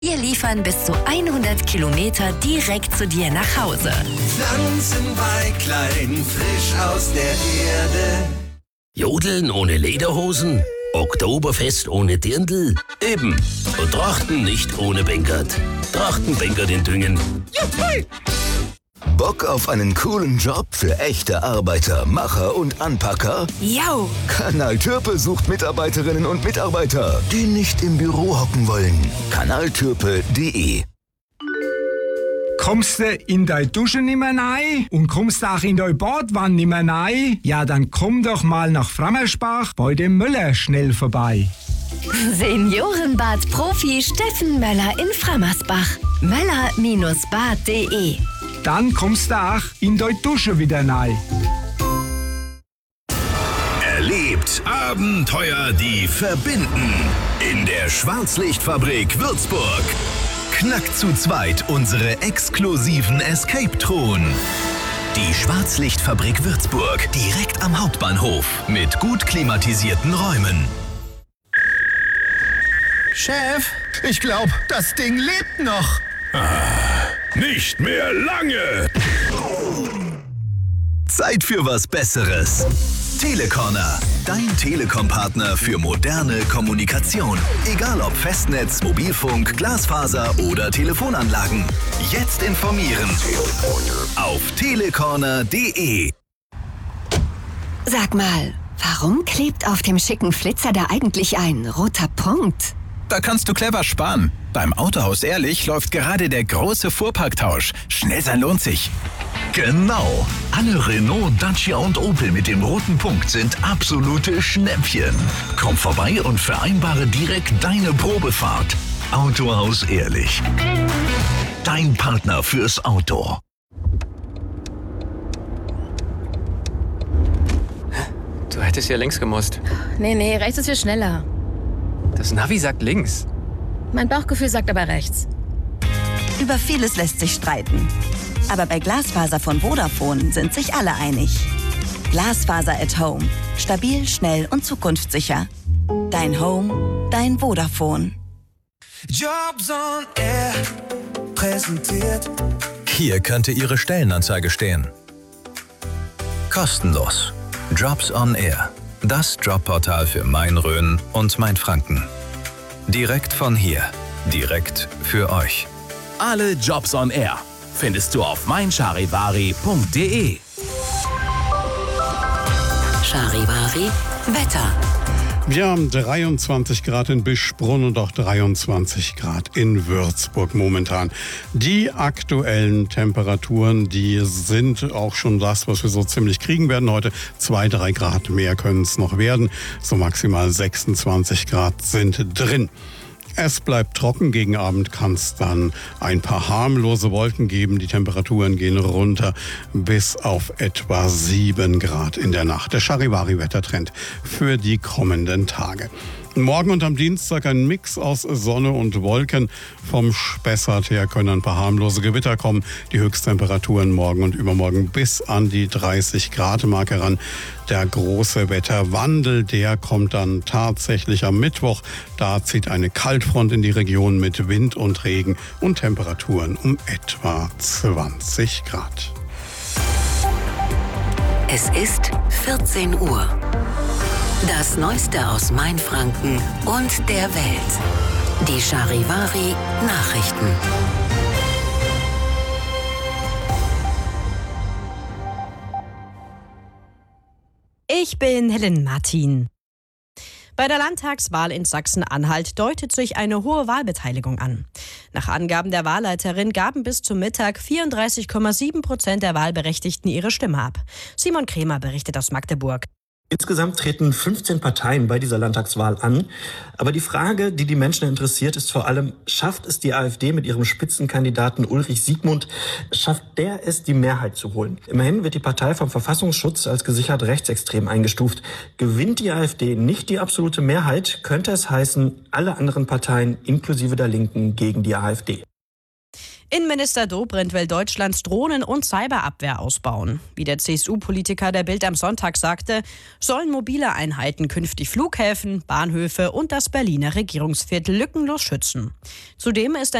Wir liefern bis zu 100 Kilometer direkt zu dir nach Hause. Pflanzen bei klein, frisch aus der Erde. Jodeln ohne Lederhosen? Oktoberfest ohne Dirndl? Eben. Und Trachten nicht ohne Bengert. Trachtenbengert in Düngen. Juhu! Bock auf einen coolen Job für echte Arbeiter, Macher und Anpacker? Jau! Kanal Türpe sucht Mitarbeiterinnen und Mitarbeiter, die nicht im Büro hocken wollen. Kanaltürpe.de. Kommst du in deine Dusche nimmer rein und kommst auch in deine Badwanne nimmer rein? Ja, dann komm doch mal nach Frammersbach bei dem Möller schnell vorbei. Seniorenbad-Profi Steffen Möller in Frammersbach. Möller-bad.de. Dann kommst du auch in deine Dusche wieder rein. Erlebt Abenteuer, die verbinden. In der Schwarzlichtfabrik Würzburg. Knackt zu zweit unsere exklusiven Escape-Truhen. Die Schwarzlichtfabrik Würzburg, direkt am Hauptbahnhof, mit gut klimatisierten Räumen. Chef, ich glaube, das Ding lebt noch. Nicht mehr lange. Zeit für was Besseres. Telecorner, dein Telekom-Partner für moderne Kommunikation. Egal ob Festnetz, Mobilfunk, Glasfaser oder Telefonanlagen. Jetzt informieren auf telecorner.de. Sag mal, warum klebt auf dem schicken Flitzer da eigentlich ein roter Punkt? Da kannst du clever sparen. Beim Autohaus Ehrlich läuft gerade der große Fuhrparktausch. Schnell sein lohnt sich. Genau. Alle Renault, Dacia und Opel mit dem roten Punkt sind absolute Schnäppchen. Komm vorbei und vereinbare direkt deine Probefahrt. Autohaus Ehrlich. Dein Partner fürs Auto. Du hättest ja links gemusst. Nee, rechts ist viel schneller. Das Navi sagt links. Mein Bauchgefühl sagt aber rechts. Über vieles lässt sich streiten. Aber bei Glasfaser von Vodafone sind sich alle einig. Glasfaser at Home. Stabil, schnell und zukunftssicher. Dein Home, dein Vodafone. Jobs on Air präsentiert. Hier könnte Ihre Stellenanzeige stehen. Kostenlos. Jobs on Air. Das Jobportal für Main-Rhön und Main-Franken. Direkt von hier. Direkt für euch. Alle Jobs on Air findest du auf meincharivari.de. Charivari Wetter. Wir haben 23 Grad in Bischbrunn und auch 23 Grad in Würzburg momentan. Die aktuellen Temperaturen, die sind auch schon das, was wir so ziemlich kriegen werden heute. 2-3 Grad mehr können es noch werden. So maximal 26 Grad sind drin. Es bleibt trocken, gegen Abend kann es dann ein paar harmlose Wolken geben. Die Temperaturen gehen runter bis auf etwa 7 Grad in der Nacht. Der Charivari-Wettertrend für die kommenden Tage. Morgen und am Dienstag ein Mix aus Sonne und Wolken. Vom Spessart her können ein paar harmlose Gewitter kommen. Die Höchsttemperaturen morgen und übermorgen bis an die 30 Grad Marke ran. Der große Wetterwandel, der kommt dann tatsächlich am Mittwoch. Da zieht eine Kaltfront in die Region mit Wind und Regen und Temperaturen um etwa 20 Grad. Es ist 14 Uhr. Das Neueste aus Mainfranken und der Welt. Die Charivari Nachrichten. Ich bin Helen Martin. Bei der Landtagswahl in Sachsen-Anhalt deutet sich eine hohe Wahlbeteiligung an. Nach Angaben der Wahlleiterin gaben bis zum Mittag 34,7% der Wahlberechtigten ihre Stimme ab. Simon Kremer berichtet aus Magdeburg. Insgesamt treten 15 Parteien bei dieser Landtagswahl an. Aber die Frage, die die Menschen interessiert, ist vor allem, schafft es die AfD mit ihrem Spitzenkandidaten Ulrich Siegmund, schafft der es, die Mehrheit zu holen? Immerhin wird die Partei vom Verfassungsschutz als gesichert rechtsextrem eingestuft. Gewinnt die AfD nicht die absolute Mehrheit, könnte es heißen, alle anderen Parteien inklusive der Linken gegen die AfD. Innenminister Dobrindt will Deutschlands Drohnen- und Cyberabwehr ausbauen. Wie der CSU-Politiker der Bild am Sonntag sagte, sollen mobile Einheiten künftig Flughäfen, Bahnhöfe und das Berliner Regierungsviertel lückenlos schützen. Zudem ist